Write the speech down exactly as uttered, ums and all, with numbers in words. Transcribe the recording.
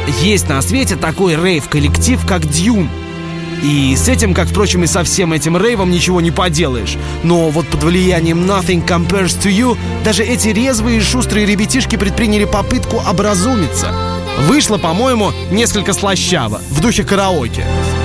есть на свете такой рейв-коллектив, как Дьюн. И с этим, как, впрочем, и со всем этим рейвом ничего не поделаешь. Но вот под влиянием Nothing Compares to You даже эти резвые и шустрые ребятишки предприняли попытку образумиться. Вышло, по-моему, несколько слащаво, в духе караоке.